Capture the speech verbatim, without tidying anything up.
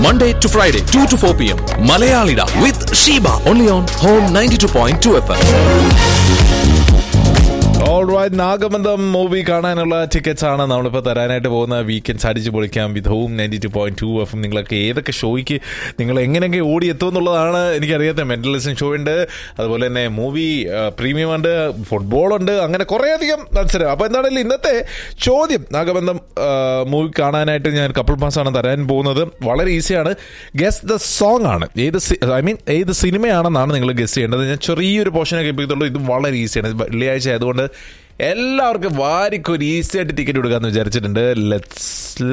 Monday to Friday, two to four p.m. Malayalida with Sheba. Only on Home ninety-two point two F M. Alright, നാഗബന്ധം movie കാണാനുള്ള tickets ആണ് നമ്മളിപ്പോൾ തരാനായിട്ട് പോകുന്ന. Weekends അടിച്ച് പൊളിക്കാം വിത്ത് home ninety two point two F M. നിങ്ങളൊക്കെ ഏതൊക്കെ ഷോയ്ക്ക് നിങ്ങൾ എങ്ങനെയൊക്കെ ഓടി എത്തും എന്നുള്ളതാണ് എനിക്കറിയാത്ത. മെന്റലിസം ഷോ ഉണ്ട്, അതുപോലെ തന്നെ മൂവി പ്രീമിയം ഉണ്ട്, ഫുട്ബോളുണ്ട്, അങ്ങനെ കുറേയധികം മത്സരം. അപ്പോൾ എന്താണെങ്കിലും ഇന്നത്തെ ചോദ്യം, നാഗബന്ധം മൂവി കാണാനായിട്ട് ഞാൻ കപ്പിൾ പാസ്സാണ് തരാൻ പോകുന്നത്. വളരെ ഈസിയാണ്. ഗസ് ദ സോങ് ആണ്, ഏത് ഐ മീൻ ഏത് സിനിമയാണെന്നാണ് നിങ്ങൾ ഗസ് ചെയ്യേണ്ടത്. ഞാൻ ചെറിയൊരു പോർഷനൊക്കെ കേൾപ്പിക്കത്തുള്ളൂ. ഇത് വളരെ ഈസിയാണ്. വെള്ളിയാഴ്ച ആയതുകൊണ്ട് എല്ലാവർക്കും വാരിക്കൊരു ഈസി ആയിട്ട് ടിക്കറ്റ് കൊടുക്കാമെന്ന് വിചാരിച്ചിട്ടുണ്ട്. ലെറ്റ്സ്